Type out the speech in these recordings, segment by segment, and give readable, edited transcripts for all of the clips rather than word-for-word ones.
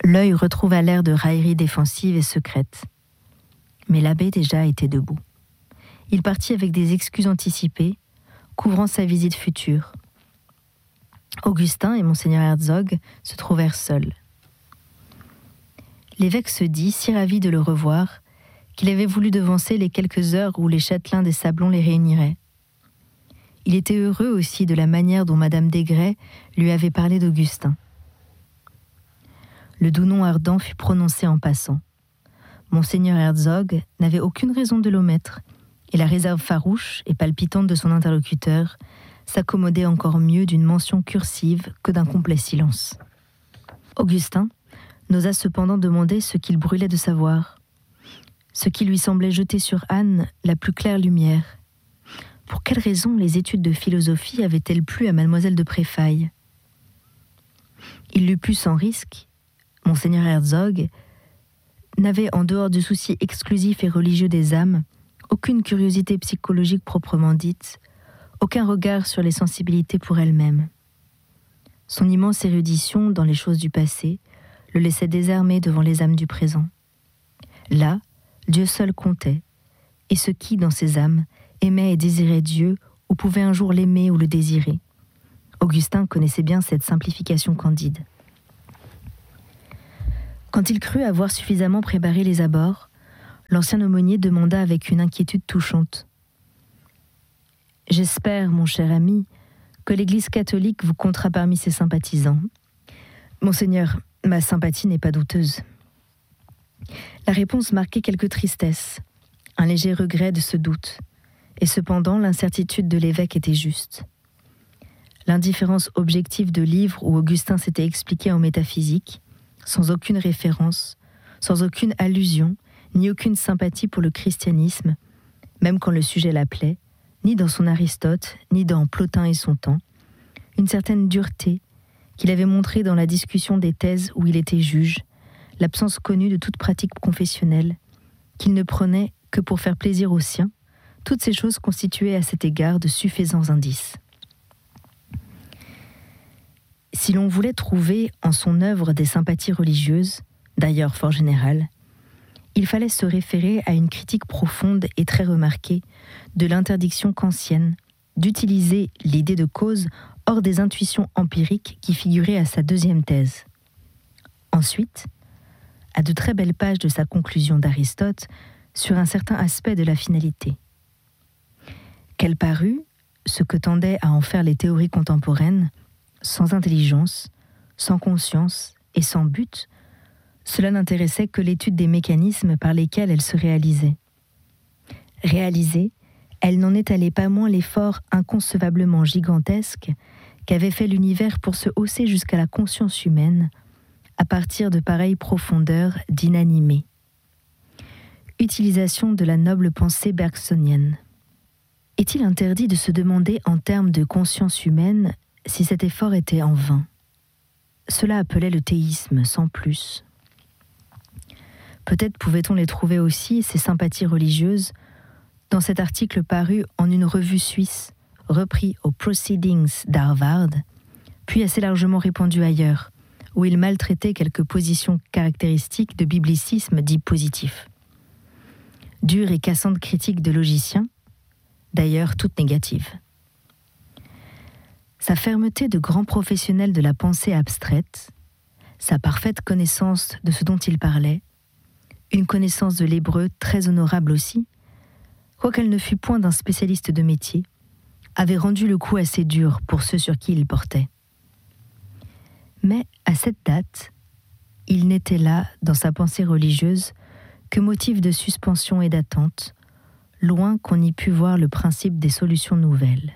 L'œil retrouva l'air de raillerie défensive et secrète. Mais l'abbé déjà était debout. Il partit avec des excuses anticipées, couvrant sa visite future. Augustin et monseigneur Herzog se trouvèrent seuls. L'évêque se dit si ravi de le revoir qu'il avait voulu devancer les quelques heures où les châtelains des Sablons les réuniraient. Il était heureux aussi de la manière dont madame Desgrais lui avait parlé d'Augustin. Le doux nom ardent fut prononcé en passant. Monseigneur Herzog n'avait aucune raison de l'omettre, et la réserve farouche et palpitante de son interlocuteur s'accommodait encore mieux d'une mention cursive que d'un complet silence. Augustin n'osa cependant demander ce qu'il brûlait de savoir, ce qui lui semblait jeter sur Anne la plus claire lumière. Pour quelle raison les études de philosophie avaient-elles plu à mademoiselle de Préfaille ? Il l'eût pu sans risque. Monseigneur Herzog n'avait, en dehors du souci exclusif et religieux des âmes, aucune curiosité psychologique proprement dite, aucun regard sur les sensibilités pour elles-mêmes. Son immense érudition dans les choses du passé le laissait désarmé devant les âmes du présent. Là, Dieu seul comptait, et ceux qui, dans ces âmes, aimaient et désiraient Dieu ou pouvaient un jour l'aimer ou le désirer. Augustin connaissait bien cette simplification candide. Quand il crut avoir suffisamment préparé les abords, l'ancien aumônier demanda avec une inquiétude touchante. « J'espère, mon cher ami, que l'Église catholique vous comptera parmi ses sympathisants. Monseigneur, ma sympathie n'est pas douteuse. » La réponse marquait quelque tristesse, un léger regret de ce doute, et cependant l'incertitude de l'évêque était juste. L'indifférence objective de livres où Augustin s'était expliqué en métaphysique, sans aucune référence, sans aucune allusion, ni aucune sympathie pour le christianisme, même quand le sujet l'appelait, ni dans son Aristote, ni dans Plotin et son temps, une certaine dureté qu'il avait montrée dans la discussion des thèses où il était juge, l'absence connue de toute pratique confessionnelle, qu'il ne prenait que pour faire plaisir aux siens, toutes ces choses constituaient à cet égard de suffisants indices. Si l'on voulait trouver en son œuvre des sympathies religieuses, d'ailleurs fort générales, il fallait se référer à une critique profonde et très remarquée de l'interdiction kantienne d'utiliser l'idée de cause hors des intuitions empiriques qui figuraient à sa deuxième thèse. Ensuite, à de très belles pages de sa conclusion d'Aristote sur un certain aspect de la finalité. Qu'elle parut, ce que tendaient à en faire les théories contemporaines, sans intelligence, sans conscience et sans but, cela n'intéressait que l'étude des mécanismes par lesquels elle se réalisait. Réalisée, elle n'en étalait pas moins l'effort inconcevablement gigantesque qu'avait fait l'univers pour se hausser jusqu'à la conscience humaine, à partir de pareilles profondeurs d'inanimé. Utilisation de la noble pensée bergsonienne. Est-il interdit de se demander en termes de conscience humaine si cet effort était en vain ? Cela appelait le théisme, sans plus. Peut-être pouvait-on les trouver aussi, ces sympathies religieuses, dans cet article paru en une revue suisse, repris aux Proceedings d'Harvard, puis assez largement répandu ailleurs, où il maltraitait quelques positions caractéristiques de biblicisme dit positif. Dure et cassante critique de logiciens, d'ailleurs toute négative. Sa fermeté de grand professionnel de la pensée abstraite, sa parfaite connaissance de ce dont il parlait, une connaissance de l'hébreu très honorable aussi, quoiqu'elle ne fût point d'un spécialiste de métier, avait rendu le coup assez dur pour ceux sur qui il portait. Mais à cette date, il n'était là, dans sa pensée religieuse, que motif de suspension et d'attente, loin qu'on y pût voir le principe des solutions nouvelles.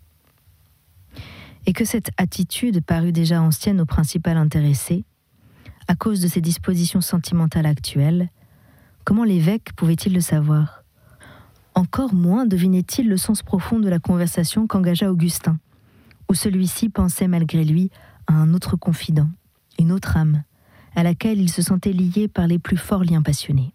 Et que cette attitude parut déjà ancienne au principal intéressé, à cause de ses dispositions sentimentales actuelles, comment l'évêque pouvait-il le savoir ? Encore moins devinait-il le sens profond de la conversation qu'engagea Augustin, où celui-ci pensait malgré lui à un autre confident, une autre âme, à laquelle il se sentait lié par les plus forts liens passionnés.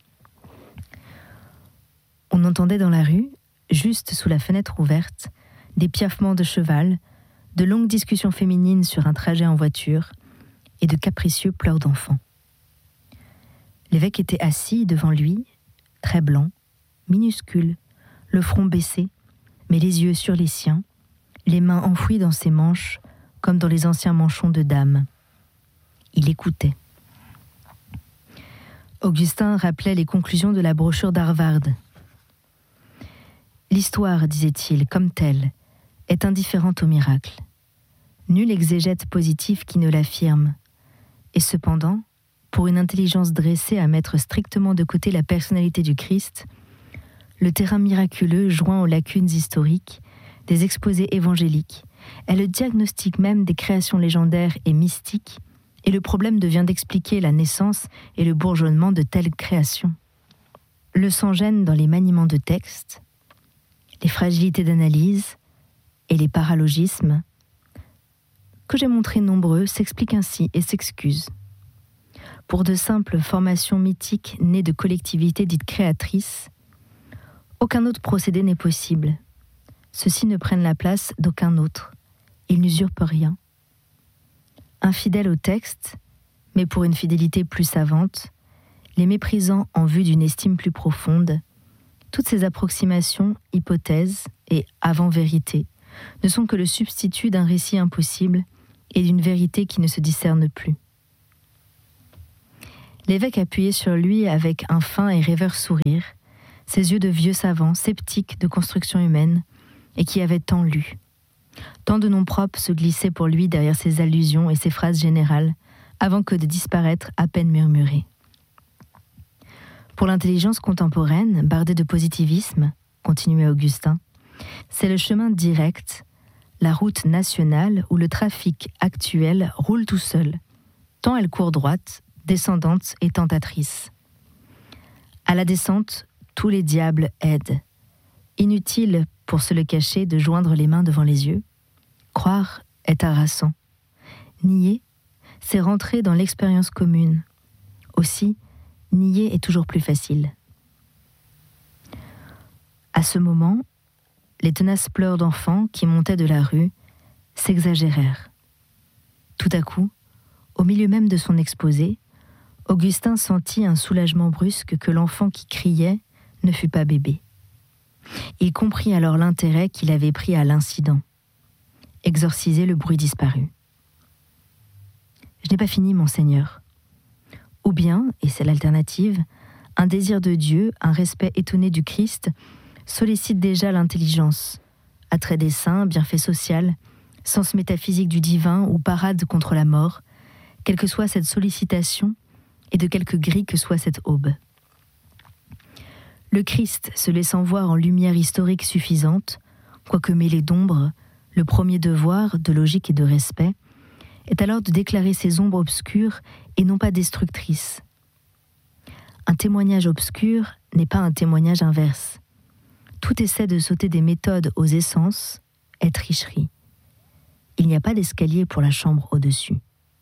On entendait dans la rue, juste sous la fenêtre ouverte, des piaffements de cheval, de longues discussions féminines sur un trajet en voiture et de capricieux pleurs d'enfants. L'évêque était assis devant lui, très blanc, minuscule, le front baissé, mais les yeux sur les siens, les mains enfouies dans ses manches, comme dans les anciens manchons de dames. Il écoutait. Augustin rappelait les conclusions de la brochure d'Harvard. L'histoire, disait-il, comme telle, est indifférente au miracle. Nul exégète positif qui ne l'affirme. Et cependant, pour une intelligence dressée à mettre strictement de côté la personnalité du Christ, le terrain miraculeux joint aux lacunes historiques des exposés évangéliques est le diagnostic même des créations légendaires et mystiques, et le problème devient d'expliquer la naissance et le bourgeonnement de telles créations. Le sans-gêne dans les maniements de texte, les fragilités d'analyse et les paralogismes, que j'ai montrés nombreux, s'expliquent ainsi et s'excusent. Pour de simples formations mythiques nées de collectivités dites créatrices, aucun autre procédé n'est possible. Ceux-ci ne prennent la place d'aucun autre. Ils n'usurpent rien. Infidèles au texte, mais pour une fidélité plus savante, les méprisant en vue d'une estime plus profonde, toutes ces approximations, hypothèses et avant-vérités ne sont que le substitut d'un récit impossible et d'une vérité qui ne se discerne plus. L'évêque appuyait sur lui avec un fin et rêveur sourire, ses yeux de vieux savant, sceptique de construction humaine, et qui avait tant lu. Tant de noms propres se glissaient pour lui derrière ses allusions et ses phrases générales, avant que de disparaître à peine murmurées. Pour l'intelligence contemporaine, bardée de positivisme, continuait Augustin, c'est le chemin direct, la route nationale où le trafic actuel roule tout seul, tant elle court droite, descendante et tentatrice. À la descente, tous les diables aident. Inutile, pour se le cacher, de joindre les mains devant les yeux. Croire est harassant. Nier, c'est rentrer dans l'expérience commune. Aussi, nier est toujours plus facile. À ce moment, les tenaces pleurs d'enfants qui montaient de la rue s'exagérèrent. Tout à coup, au milieu même de son exposé, Augustin sentit un soulagement brusque que l'enfant qui criait ne fût pas bébé. Il comprit alors l'intérêt qu'il avait pris à l'incident. Exorciser le bruit disparu. « Je n'ai pas fini, monseigneur. Ou bien, et c'est l'alternative, un désir de Dieu, un respect étonné du Christ, sollicite déjà l'intelligence, attrait des saints, bienfait social, sens métaphysique du divin ou parade contre la mort, quelle que soit cette sollicitation et de quelque gris que soit cette aube. Le Christ, se laissant voir en lumière historique suffisante, quoique mêlée d'ombre, le premier devoir de logique et de respect, est alors de déclarer ces ombres obscures et non pas destructrices. Un témoignage obscur n'est pas un témoignage inverse. Tout essai de sauter des méthodes aux essences est tricherie. Il n'y a pas d'escalier pour la chambre au-dessus.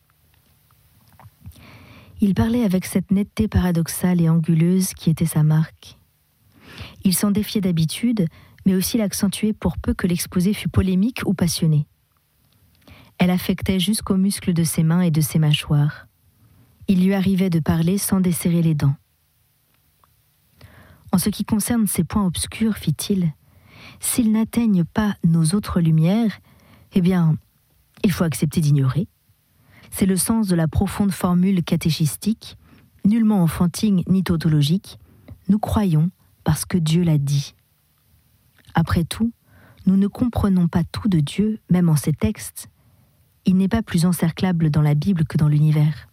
Il parlait avec cette netteté paradoxale et anguleuse qui était sa marque. Il s'en défiait d'habitude, mais aussi l'accentuait pour peu que l'exposé fût polémique ou passionné. Elle affectait jusqu'aux muscles de ses mains et de ses mâchoires. Il lui arrivait de parler sans desserrer les dents. En ce qui concerne ces points obscurs, fit-il, s'ils n'atteignent pas nos autres lumières, eh bien, il faut accepter d'ignorer. C'est le sens de la profonde formule catéchistique, nullement enfantine ni tautologique. Nous croyons parce que Dieu l'a dit. Après tout, nous ne comprenons pas tout de Dieu, même en ses textes. Il n'est pas plus encerclable dans la Bible que dans l'univers.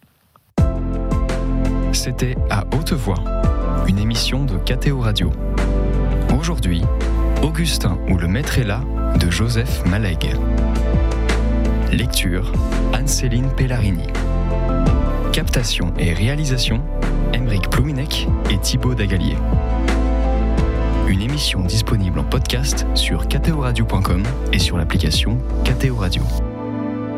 C'était À haute voix, une émission de KTO Radio. Aujourd'hui, Augustin ou le maître est là de Joseph Malègue. Lecture, Anne-Céline Pellarini. Captation et réalisation, Aymeric Plouminec et Thibaut Dagalier. Une émission disponible en podcast sur ktoradio.com et sur l'application KTO Radio.